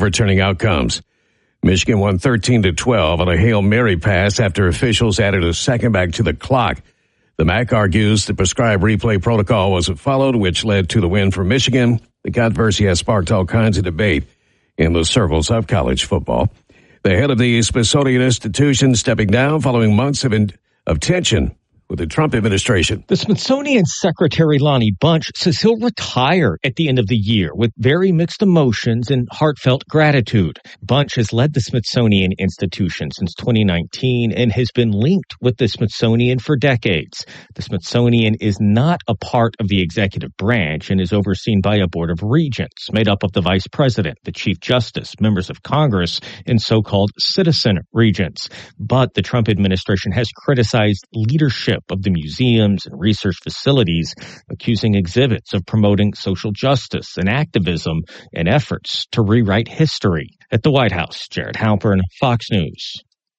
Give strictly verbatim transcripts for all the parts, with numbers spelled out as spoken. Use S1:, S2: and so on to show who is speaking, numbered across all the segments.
S1: overturning outcomes. Michigan won thirteen to twelve on a Hail Mary pass after officials added a second back to the clock. The M A C argues the prescribed replay protocol wasn't followed, which led to the win for Michigan. The controversy has sparked all kinds of debate in the circles of college football. The head of the Smithsonian Institution stepping down following months of, in, of tension with the Trump administration.
S2: The Smithsonian Secretary Lonnie Bunch says he'll retire at the end of the year with very mixed emotions and heartfelt gratitude. Bunch has led the Smithsonian Institution since twenty nineteen and has been linked with the Smithsonian for decades. The Smithsonian is not a part of the executive branch and is overseen by a board of regents made up of the vice president, the chief justice, members of Congress, and so-called citizen regents. But the Trump administration has criticized leadership of the museums and research facilities, accusing exhibits of promoting social justice and activism in efforts to rewrite history. At the White House, Jared Halpern, Fox News.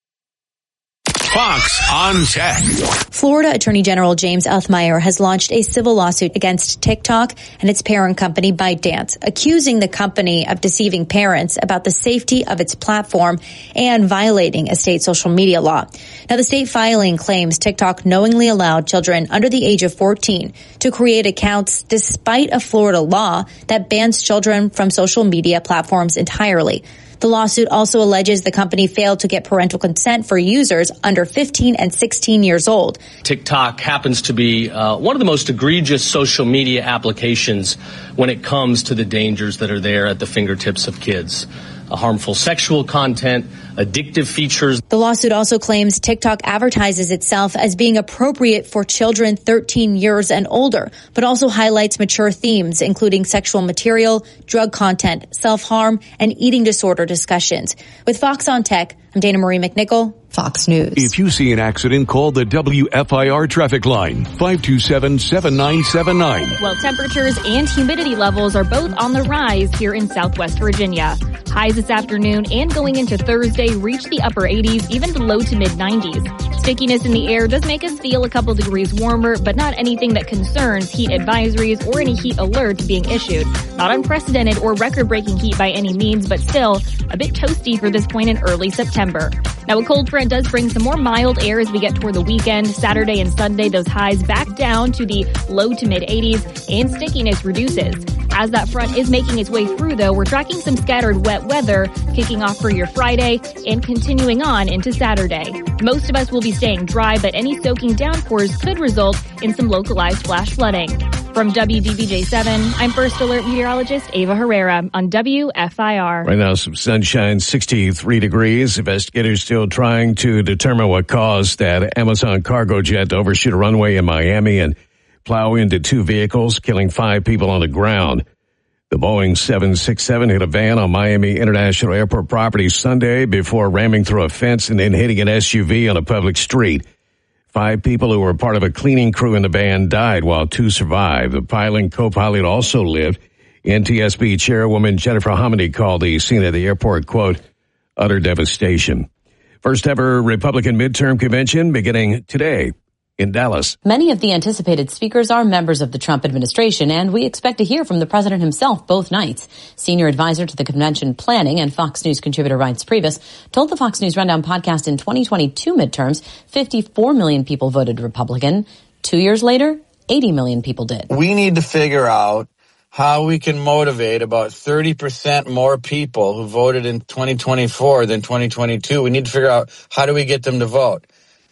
S3: Fox on Tech.
S4: Florida Attorney General James Althmeyer has launched a civil lawsuit against TikTok and its parent company ByteDance, accusing the company of deceiving parents about the safety of its platform and violating a state social media law. Now, the state filing claims TikTok knowingly allowed children under the age of fourteen to create accounts despite a Florida law that bans children from social media platforms entirely. The lawsuit also alleges the company failed to get parental consent for users under fifteen and sixteen years old.
S5: TikTok happens to be uh, one of the most egregious social media applications when it comes to the dangers that are there at the fingertips of kids. Uh, harmful sexual content, addictive features.
S4: The lawsuit also claims TikTok advertises itself as being appropriate for children thirteen years and older, but also highlights mature themes, including sexual material, drug content, self-harm, and eating disorder discussions. With Fox on Tech, I'm Dana Marie McNichol, Fox News.
S3: If you see an accident, call the W F I R traffic line, five two seven, seven nine seven nine.
S6: Well, temperatures and humidity levels are both on the rise here in Southwest Virginia. Highs this afternoon and going into Thursday reach the upper eighties, even to low to mid nineties. Stickiness in the air does make us feel a couple degrees warmer, but not anything that concerns heat advisories or any heat alerts being issued. Not unprecedented or record-breaking heat by any means, but still a bit toasty for this point in early September. Now, a cold front does bring some more mild air as we get toward the weekend. Saturday and Sunday, those highs back down to the low to mid eighties, and stickiness reduces. As that front is making its way through, though, we're tracking some scattered wet weather kicking off for your Friday and continuing on into Saturday. Most of us will be staying dry, but any soaking downpours could result in some localized flash flooding. From W D B J seven, I'm First Alert meteorologist Ava Herrera on W F I R.
S1: Right now, some sunshine, sixty-three degrees. Investigators still trying to determine what caused that Amazon cargo jet to overshoot a runway in Miami and plow into two vehicles, killing five people on the ground. The Boeing seven sixty-seven hit a van on Miami International Airport property Sunday before ramming through a fence and then hitting an S U V on a public street. Five people who were part of a cleaning crew in the van died while two survived. The pilot and co-pilot also lived. N T S B chairwoman Jennifer Hominy called the scene at the airport, quote, utter devastation. First ever Republican midterm convention beginning today in Dallas.
S7: Many of the anticipated speakers are members of the Trump administration, and we expect to hear from the president himself both nights. Senior advisor to the convention planning and Fox News contributor Reince Priebus told the Fox News Rundown podcast in twenty twenty-two midterms, fifty-four million people voted Republican. Two years later, eighty million people did.
S8: We need to figure out how we can motivate about thirty percent more people who voted in twenty twenty-four than twenty twenty-two. We need to figure out how do we get them to vote.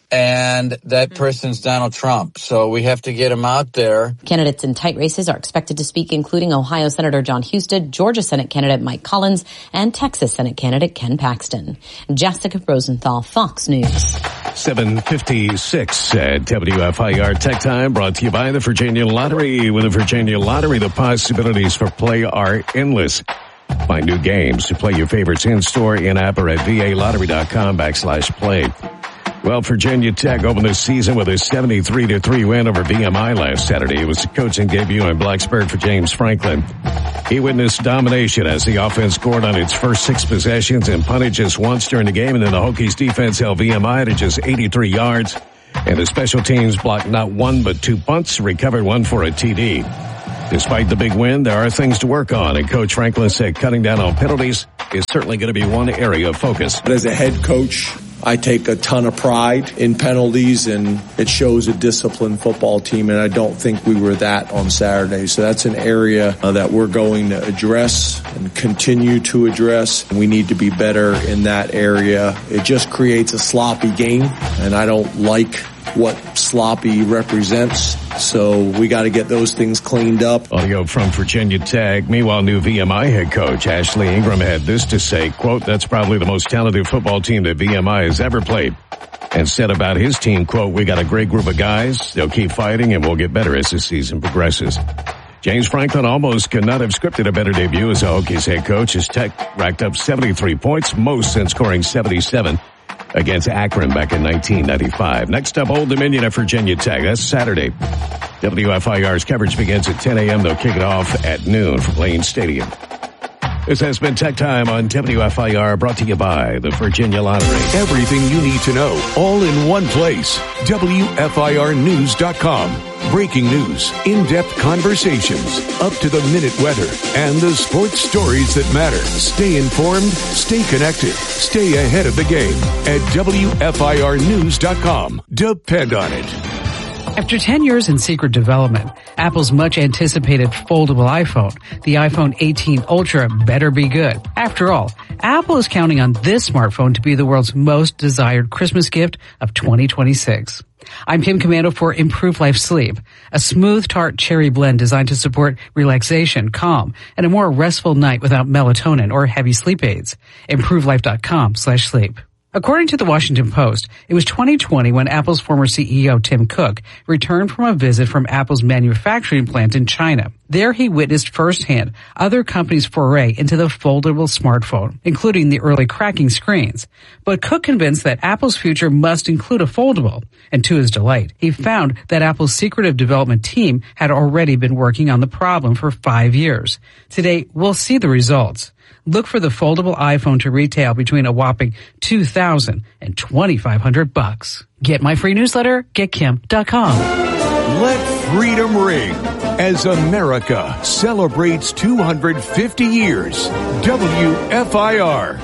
S8: And that person's Donald Trump. So we have to get him out there.
S7: Candidates in tight races are expected to speak, including Ohio Senator John Husted, Georgia Senate candidate Mike Collins, and Texas Senate candidate Ken Paxton. Jessica Rosenthal, Fox News.
S1: seven fifty-six at W F I R Tech Time, brought to you by the Virginia Lottery. With the Virginia Lottery, the possibilities for play are endless. Find new games to play your favorites in-store, in-app, or at valottery.com backslash play. Well, Virginia Tech opened this season with a seventy-three to three win over V M I last Saturday. It was the coaching debut in Blacksburg for James Franklin. He witnessed domination as the offense scored on its first six possessions and punted just once during the game, and then the Hokies defense held V M I to just eighty-three yards. And the special teams blocked not one but two punts, recovered one for a T D. Despite the big win, there are things to work on, and Coach Franklin said cutting down on penalties is certainly going to be one area of focus.
S9: But as a head coach, I take a ton of pride in penalties, and it shows a disciplined football team, and I don't think we were that on Saturday. So that's an area uh, that we're going to address and continue to address. We need to be better in that area. It just creates a sloppy game, and I don't like what sloppy represents. So we got to get those things cleaned up.
S1: Audio from Virginia Tech. Meanwhile, new V M I head coach Ashley Ingram had this to say, quote, "That's probably the most talented football team that V M I has ever played." And said about his team, quote, "We got a great group of guys. They'll keep fighting and we'll get better as the season progresses." James Franklin almost could not have scripted a better debut as a Hokies head coach. His Tech racked up seventy-three points, most since scoring seventy-seven against Akron back in nineteen ninety-five. Next up, Old Dominion at Virginia Tech. That's Saturday. W F I R's coverage begins at ten a.m. They'll kick it off at noon from Lane Stadium. This has been Tech Time on W F I R, brought to you by the Virginia Lottery.
S3: Everything you need to know, all in one place. W F I R news dot com. Breaking news, in-depth conversations, up-to-the-minute weather, and the sports stories that matter. Stay informed, stay connected, stay ahead of the game at W F I R news dot com. Depend on it.
S10: After ten years in secret development, Apple's much-anticipated foldable iPhone, the iPhone eighteen Ultra, better be good. After all, Apple is counting on this smartphone to be the world's most desired Christmas gift of twenty twenty-six. I'm Kim Commando for Improved Life Sleep, a smooth, tart cherry blend designed to support relaxation, calm, and a more restful night without melatonin or heavy sleep aids. improved life dot com slash sleep. According to the Washington Post, it was twenty twenty when Apple's former C E O Tim Cook returned from a visit from Apple's manufacturing plant in China. There he witnessed firsthand other companies' foray into the foldable smartphone, including the early cracking screens. But Cook convinced that Apple's future must include a foldable. And to his delight, he found that Apple's secretive development team had already been working on the problem for five years. Today, we'll see the results. Look for the foldable iPhone to retail between a whopping two thousand and twenty-five hundred bucks. Get my free newsletter, get kim dot com.
S3: Let freedom ring as America celebrates two hundred fifty years. W F I R.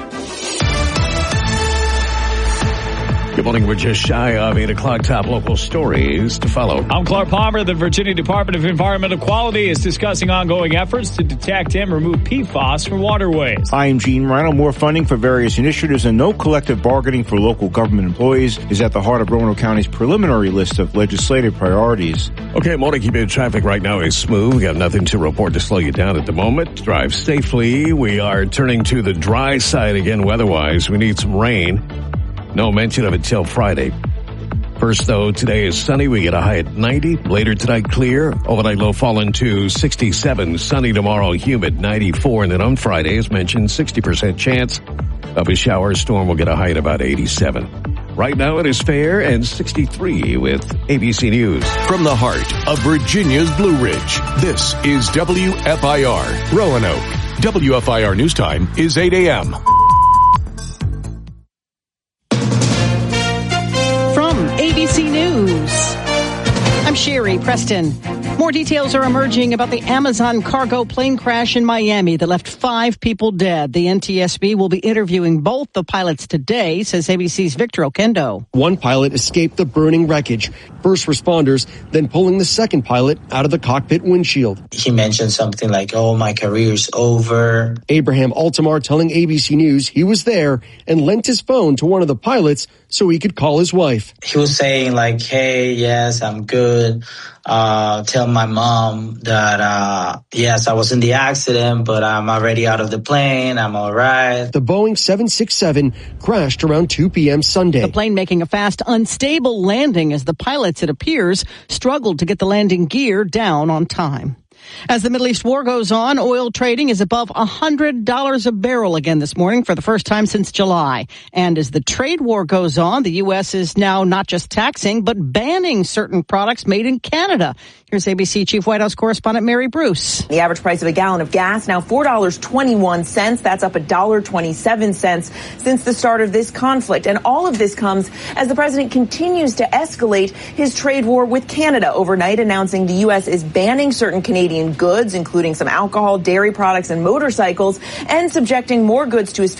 S1: Good morning. We're just shy of eight o'clock. Top local stories to follow.
S11: I'm Clark Palmer. The Virginia Department of Environmental Quality is discussing ongoing efforts to detect and remove P FAS from waterways.
S12: I'm Gene Rhino. More funding for various initiatives and no collective bargaining for local government employees is at the heart of Roanoke County's preliminary list of legislative priorities.
S1: Okay, morning. Keeping traffic right now is smooth. We got nothing to report to slow you down at the moment. Drive safely. We are turning to the dry side again weather-wise. We need some rain. No mention of it till Friday. First, though, today is sunny. We get a high at ninety. Later tonight, clear. Overnight low falling to sixty-seven. Sunny tomorrow, humid, ninety-four. And then on Friday, as mentioned, sixty percent chance of a shower. Storm will get a high at about eighty-seven. Right now, it is fair and sixty-three with A B C News.
S3: From the heart of Virginia's Blue Ridge, this is W F I R, Roanoke. W F I R News Time is eight a.m.
S13: A B C News. I'm Sherry Preston. More details are emerging about the Amazon cargo plane crash in Miami that left five people dead. The N T S B will be interviewing both the pilots today, says A B C's Victor Okendo.
S14: One pilot escaped the burning wreckage. First responders then pulling the second pilot out of the cockpit windshield.
S15: He mentioned something like, oh, my career's over.
S14: Abraham Altamar telling A B C News he was there and lent his phone to one of the pilots so he could call his wife.
S15: He was saying like, hey, yes, I'm good. Uh, tell my mom that, uh, yes, I was in the accident, but I'm already out of the plane. I'm all right.
S14: The Boeing seven sixty-seven crashed around two p.m. Sunday.
S13: The plane making a fast, unstable landing as the pilots, it appears, struggled to get the landing gear down on time. As the Middle East war goes on, oil trading is above one hundred dollars a barrel again this morning for the first time since July. And as the trade war goes on, the U S is now not just taxing, but banning certain products made in Canada. Here's A B C Chief White House correspondent Mary Bruce.
S16: The average price of a gallon of gas now four dollars and twenty-one cents. That's up one dollar and twenty-seven cents since the start of this conflict. And all of this comes as the president continues to escalate his trade war with Canada, overnight announcing the U S is banning certain Canadian Canadian goods, including some alcohol, dairy products, and motorcycles, and subjecting more goods to his